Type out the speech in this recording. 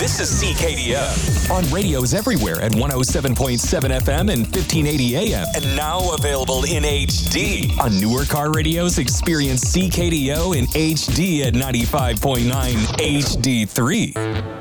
This is CKDO. On radios everywhere at 107.7 FM and 1580 AM. And now available in HD. On newer car radios, experience CKDO in HD at 95.9 HD3.